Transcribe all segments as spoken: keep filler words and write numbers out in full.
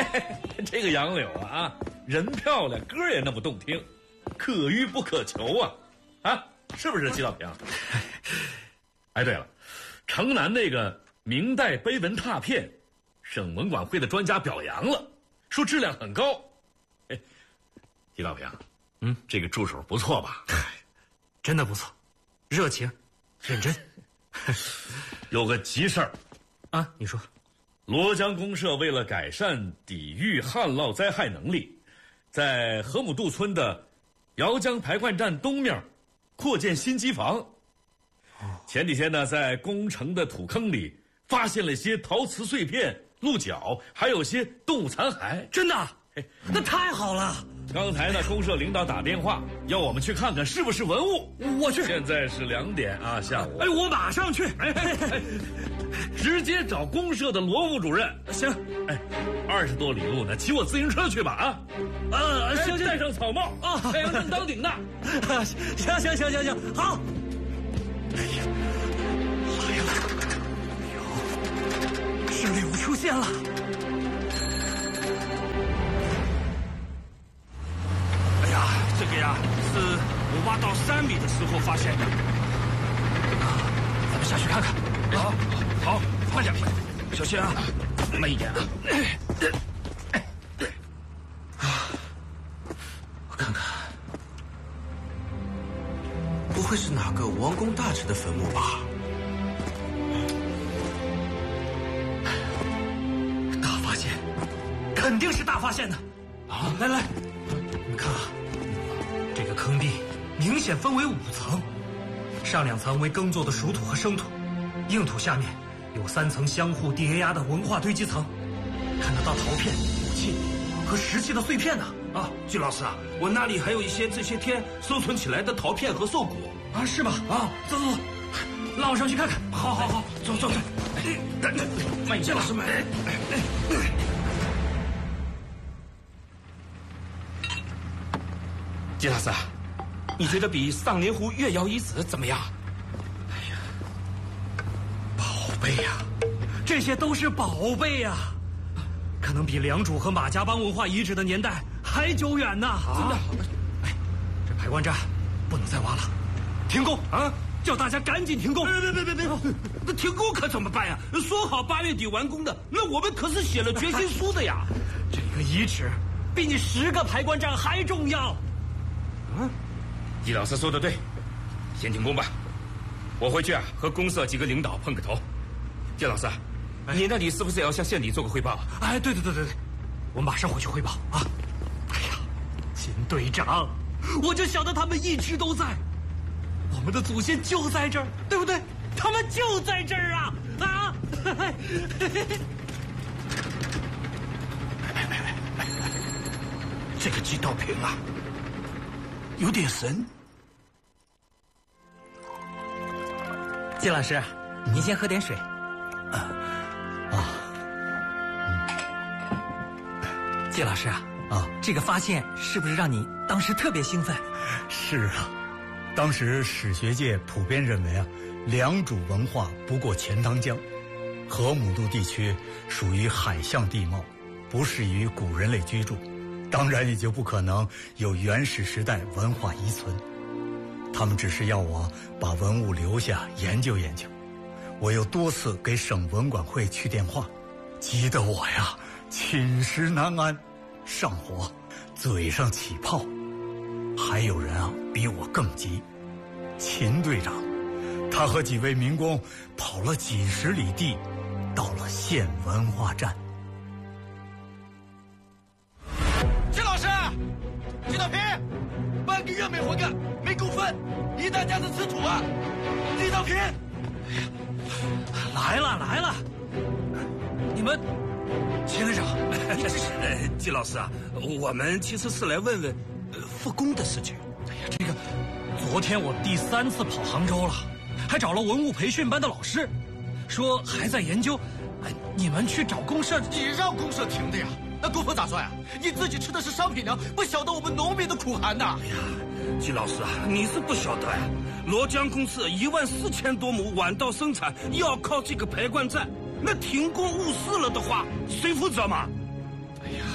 这个杨柳啊啊，人漂亮，歌也那么动听，可遇不可求啊，啊，是不是季道平？哎，对了，城南那个明代碑文拓片，省文管会的专家表扬了，说质量很高。哎，季道平，嗯，这个助手不错吧？ 真的不错，热情，认真。 有个急事儿啊，你说。 罗江公社为了改善抵御旱涝灾害能力，在河姆渡村的姚江排灌站东面扩建新机房。前几天呢，在工程的土坑里发现了些陶瓷碎片、鹿角，还有些动物残骸。 真的？那太好了！ 刚才呢，公社领导打电话要我们去看看是不是文物。 我去。 现在是两点啊，下午。 哎，我马上去。 哎哎哎，直接找公社的罗副主任。 行。 哎，二十多里路呢，骑我自行车去吧啊。 呃，行行， 戴上草帽啊， 太阳正当顶呢。 行行行行行，好。哎呀，来了，有是礼物出现了。 这个呀，是我挖到三米的时候发现的。 咱们下去看看。 好，好，慢点，小心啊，慢一点啊。 我看看，不会是哪个王公大臣的坟墓吧？ 大发现，肯定是大发现的。 啊， 来来，你们看啊。这个坑壁明显分为五层，上两层为耕作的熟土和生土，硬土下面有三层相互叠压的文化堆积层，看得到陶片、武器和石器的碎片呢。 啊，季老师啊，我那里还有一些这些天收存起来的陶片和兽骨啊，是吗？ 啊， 走走走，拉我上去看看。 好好好，走走走，慢一点，老师慢。季老师，你觉得比上林湖月窑遗址怎么样？ 哎呀，宝贝呀、啊，这些都是宝贝呀、啊，可能比良渚和马家浜文化遗址的年代还久远呢。 真的？ 哎，这排灌站不能再挖了，停工啊！叫大家赶紧停工！ 别别别别别！那停工可怎么办呀？说好八月底完工的，那我们可是写了决心书的呀。 这个遗址比你十个排灌站还重要。 嗯，季老师说的对，先停工吧。我回去啊，和公社几个领导碰个头。季老师，哎、你那里是不是也要向县里做个汇报？ 哎，对对对对对，我马上回去汇报啊！哎呀，金队长，我就晓得他们一直都在，我们的祖先就在这儿，对不对？他们就在这儿啊啊！ 这个季道平啊，有点神。 季老师，您先喝点水。啊啊，嗯，季老师啊啊，这个发现是不是让你当时特别兴奋？ 是啊，当时史学界普遍认为啊，良渚文化不过钱塘江，河姆渡地区属于海象地貌，不适于古人类居住，当然也就不可能有原始时代文化遗存。他们只是要我把文物留下研究研究，我又多次给省文管会去电话，急得我呀寝食难安，上火，嘴上起泡。还有人啊比我更急，秦队长，他和几位民工跑了几十里地，到了县文化站。 季老师，季道平，半个月没回个，没工分，一大家子吃土啊！季道平， 来了来了，你们，秦队长， 呃，季老师啊，我们其实是来问问呃复工的事情。 哎呀，这个，昨天我第三次跑杭州了，还找了文物培训班的老师，说还在研究。哎，你们去找公社， 你让公社停的呀？那工分咋算呀？你自己吃的是商品粮，不晓得我们农民的苦寒呐！ 哎呀，季老师啊，你是不晓得呀，罗江公社一万四千多亩晚稻生产要靠这个排灌站，那停工误事了的话，谁负责嘛？ 哎呀，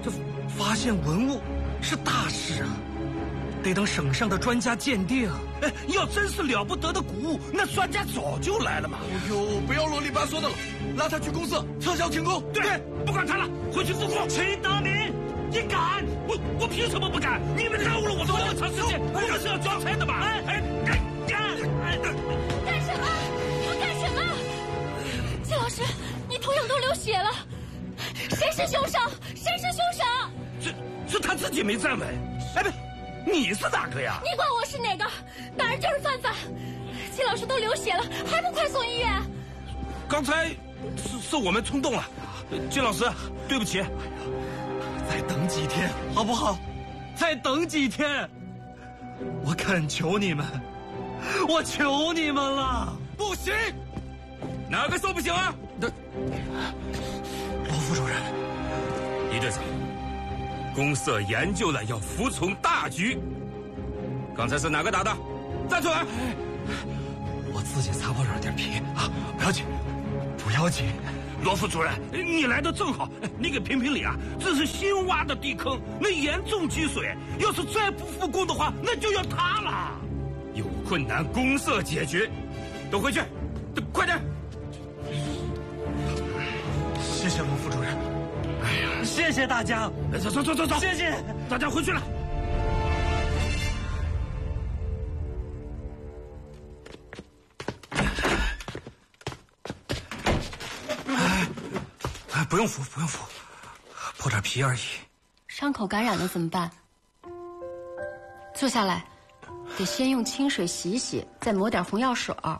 这发现文物是大事啊，得等省上的专家鉴定。 哎，要真是了不得的古物，那专家早就来了嘛。哎呦，不要啰里吧嗦的了，拉他去公社撤销停工。 对，对不管他了，回去复工。秦德明，你敢？我我凭什么不敢？你们耽误了我多长时间？我们是要交差的嘛！哎哎哎哎！ 干什么？你们干什么？季老师，你头上都流血了，谁是凶手？谁是凶手？ 是是他自己没站稳。哎，不，你是哪个呀？ 你管我是哪个？当然就是范范。季老师都流血了，还不快送医院？ 刚才是是我们冲动了，季老师，对不起。 再等几天好不好？再等几天，我恳求你们，我求你们了！ 不行，哪个说不行啊？ 那罗副主任， 李队长，公社研究了要服从大局。刚才是哪个打的？站出来！ 我自己擦破了点皮啊，不要紧，不要紧。 罗副主任，你来的正好，你给评评理啊！这是新挖的地坑，那严重积水，要是再不复工的话，那就要塌了。 有困难公社解决，都回去，都快点！ 谢谢罗副主任。哎呀，谢谢大家！ 走走走走走， 谢谢大家回去了。 不用扶，不用扶，破点皮而已。 伤口感染了怎么办？坐下来，得先用清水洗一洗，再抹点红药水儿。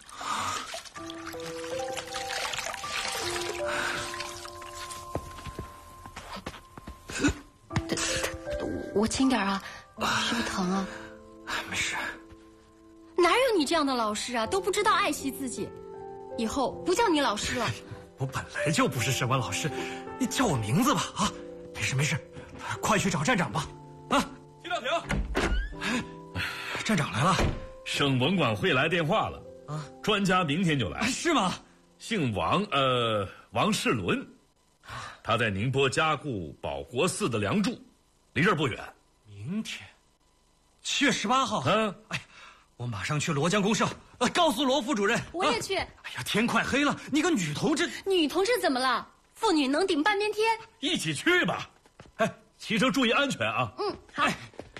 我轻点啊，是不是疼啊？ 没事。 哪有你这样的老师啊？都不知道爱惜自己，以后不叫你老师了。 我本来就不是什么老师，你叫我名字吧啊！没事没事，快去找站长吧啊！ 金兆平， 哎，站长来了， 省文管会来电话了啊，专家明天就来。 是吗？ 姓王，呃，王世伦，他在宁波加固保国寺的梁柱，离这儿不远。 明天，七月十八号。 嗯， 哎呀，我马上去罗江公社，呃，告诉罗副主任。 我也去。 啊哎呀，天快黑了，你个女同志， 女同志怎么了？妇女能顶半边天。 一起去吧。哎，骑车注意安全啊。 嗯，好。哎，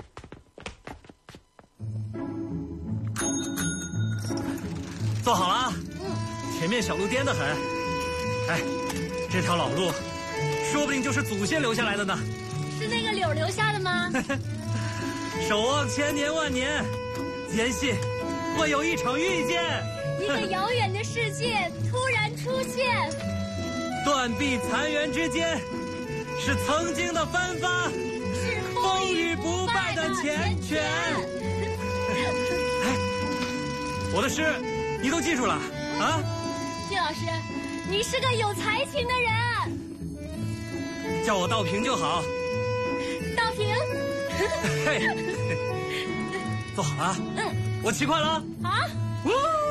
坐好了啊。嗯。前面小路颠得很。哎，这条老路，说不定就是祖先留下来的呢。 是那个柳留下的吗？ 守望千年万年，坚信会有一场遇见。 一个遥远的世界突然出现， 断壁残垣之间，是曾经的芬芳， 是风雨不败的缱绻。哎，我的诗你都记住了啊？ 季老师，你是个有才情的人， 叫我道平就好。 道平。 嘿，坐好了。嗯，我骑快了。 好。 呜。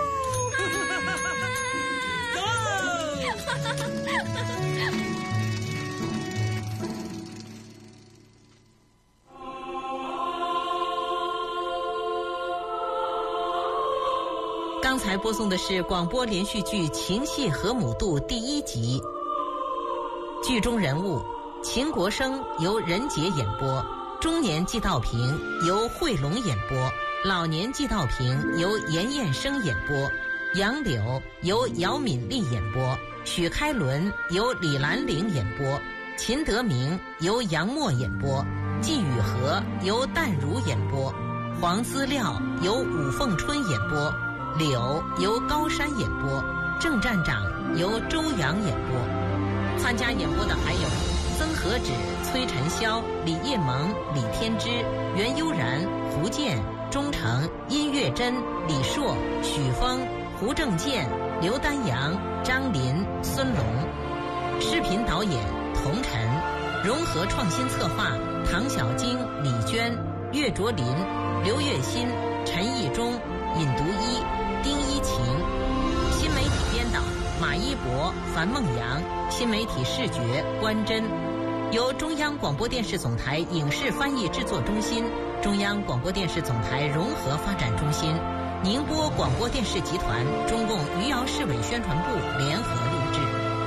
刚才播送的是广播连续剧《秦戏河姆渡》第一集，剧中人物秦国生由任杰演播，中年季道平由惠龙演播，老年季道平由严彦生演播，杨柳由姚敏丽演播，许开伦由李兰玲演播，秦德明由杨默演播，季雨荷由淡如演播，黄思料由武凤春演播，柳由高山演播，郑站长由周阳演播。参加演播的还有曾和芷、崔晨霄、李叶萌、李天之、袁悠然、胡建、钟诚、殷月珍、李硕、许峰、胡正健、刘丹阳、张林、孙龙。视频导演童晨，融合创新策划唐小晶、李娟、岳卓林、刘月新、陈义忠、尹独一、丁一晴。新媒体编导马一博、樊梦阳，新媒体视觉关真。 由中央广播电视总台影视翻译制作中心、中央广播电视总台融合发展中心、宁波广播电视集团、中共余姚市委宣传部联合录制。